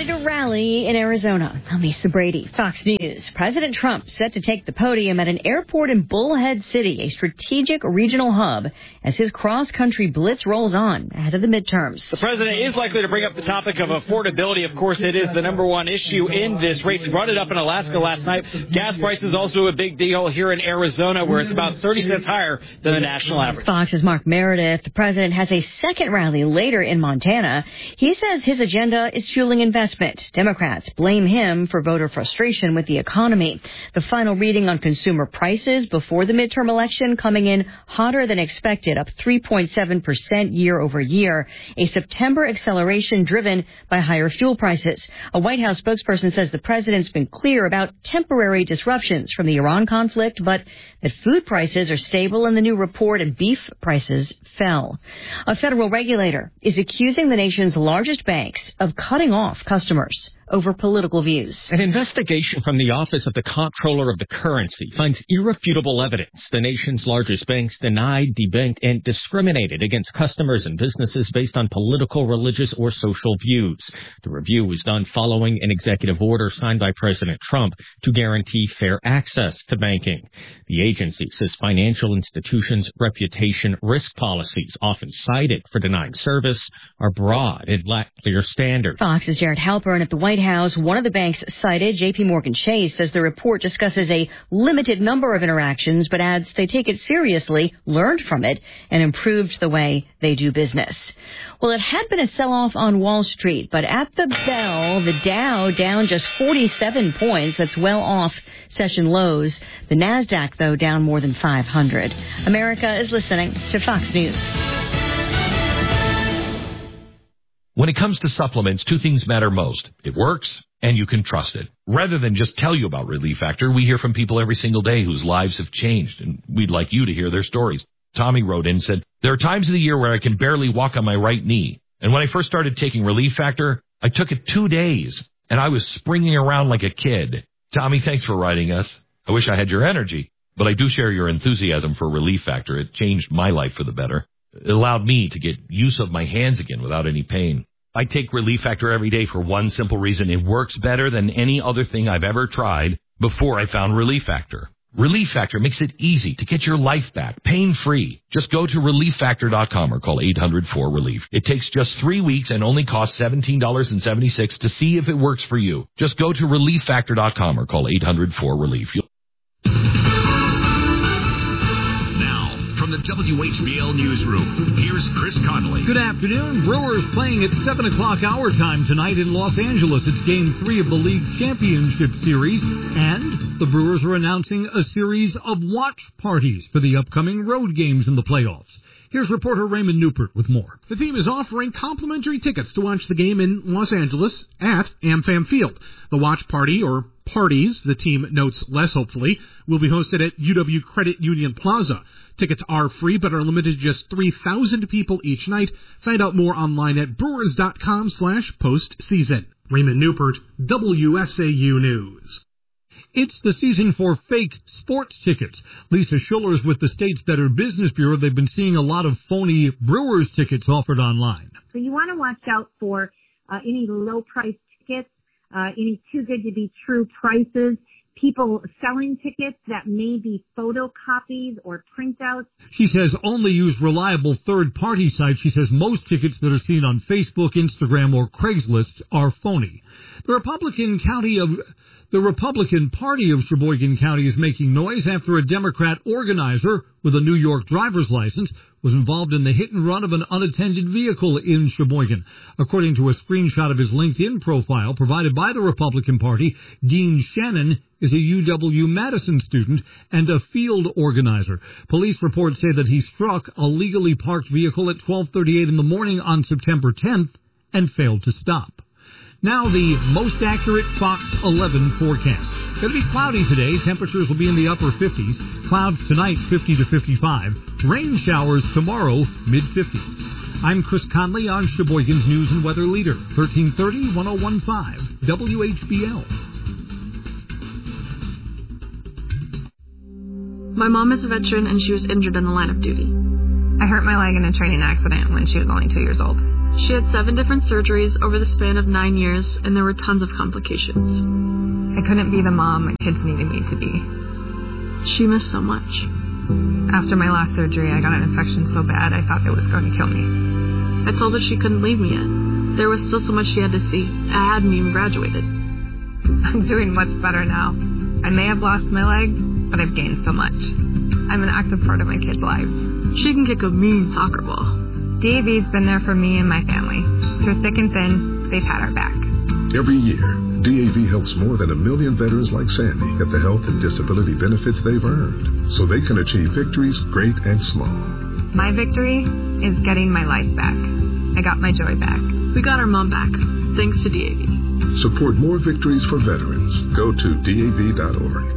at a rally in Arizona. I'm Lisa Brady, Fox News. President Trump set to take the podium at an airport in Bullhead City, a strategic regional hub, as his cross-country blitz rolls on ahead of the midterms. The president is likely to bring up the topic of affordability. Of course, it is the number one issue in this race. He brought it up in Alaska last night. Gas prices also a big deal here in Arizona, where it's about 30 cents higher than the national average. Fox's Mark Meredith. The president has a second rally later in Montana. He says his agenda is fueling investment. Democrats blame him for voter frustration with the economy. The final reading on consumer prices before the midterm election coming in hotter than expected, up 3.7% year over year. A September acceleration driven by higher fuel prices. A White House spokesperson says the president's been clear about temporary disruptions from the Iran conflict, but that food prices are stable in the new report and beef prices fell. A federal regulator is accusing the nation's largest banks of cutting off customers over political views. An investigation from the Office of the Comptroller of the Currency finds irrefutable evidence the nation's largest banks denied, debanked, and discriminated against customers and businesses based on political, religious, or social views. The review was done following an executive order signed by President Trump to guarantee fair access to banking. The agency says financial institutions' reputation risk policies, often cited for denying service, are broad and lack clear standards. Fox's Jared Halpern at the White House. One of the banks cited, J.P. Morgan Chase, says the report discusses a limited number of interactions, but adds they take it seriously, learned from it, and improved the way they do business. Well, it had been a sell-off on Wall Street, but at the bell, the Dow down just 47 points. That's well off session lows. The NASDAQ, though, down more than 500. America is listening to Fox News. When it comes to supplements, two things matter most. It works, and you can trust it. Rather than just tell you about Relief Factor, we hear from people every single day whose lives have changed, and we'd like you to hear their stories. Tommy wrote in and said, "There are times of the year where I can barely walk on my right knee. And when I first started taking Relief Factor, I took it 2 days, and I was springing around like a kid." Tommy, thanks for writing us. I wish I had your energy, but I do share your enthusiasm for Relief Factor. It changed my life for the better. It allowed me to get use of my hands again without any pain. I take Relief Factor every day for one simple reason. It works better than any other thing I've ever tried before I found Relief Factor. Relief Factor makes it easy to get your life back, pain-free. Just go to ReliefFactor.com or call 800-4RELIEF. It takes just 3 weeks and only costs $17.76 to see if it works for you. Just go to ReliefFactor.com or call 800-4RELIEF. From the WHBL Newsroom, here's Chris Connolly. Good afternoon. Brewers playing at 7 o'clock our time tonight in Los Angeles. It's Game 3 of the League Championship Series, and the Brewers are announcing a series of watch parties for the upcoming road games in the playoffs. Here's reporter Raymond Newport with more. The team is offering complimentary tickets to watch the game in Los Angeles at AmFam Field. The watch party, or parties, the team notes less hopefully, will be hosted at UW Credit Union Plaza. Tickets are free but are limited to just 3,000 people each night. Find out more online at brewers.com/postseason. Raymond Newport, WSAU News. It's the season for fake sports tickets. Lisa Schuller's with the state's Better Business Bureau. They've been seeing a lot of phony Brewers tickets offered online. So you want to watch out for any low-priced tickets, any too-good-to-be-true prices, people selling tickets that may be photocopies or printouts. She says only use reliable third-party sites. She says most tickets that are seen on Facebook, Instagram, or Craigslist are phony. The Republican Party of Sheboygan County is making noise after a Democrat organizer with a New York driver's license was involved in the hit and run of an unattended vehicle in Sheboygan. According to a screenshot of his LinkedIn profile provided by the Republican Party, Dean Shannon is a UW-Madison student and a field organizer. Police reports say that he struck a legally parked vehicle at 12:38 in the morning on September 10th and failed to stop. Now the most accurate Fox 11 forecast. Going to be cloudy today. Temperatures will be in the upper 50s. Clouds tonight, 50 to 55. Rain showers tomorrow, mid-50s. I'm Chris Conley on Sheboygan's News and Weather Leader, 1330, 1015, WHBL. My mom is a veteran and she was injured in the line of duty. I hurt my leg in a training accident when she was only 2 years old. She had 7 different surgeries over the span of 9 years, and there were tons of complications. I couldn't be the mom my kids needed me to be. She missed so much. After my last surgery, I got an infection so bad I thought it was going to kill me. I told her she couldn't leave me yet. There was still so much she had to see. I hadn't even graduated. I'm doing much better now. I may have lost my leg, but I've gained so much. I'm an active part of my kids' lives. She can kick a mean soccer ball. DAV's been there for me and my family. Through thick and thin, they've had our back. Every year, DAV helps more than 1 million veterans like Sandy get the health and disability benefits they've earned, so they can achieve victories great and small. My victory is getting my life back. I got my joy back. We got our mom back, thanks to DAV. Support more victories for veterans. Go to DAV.org.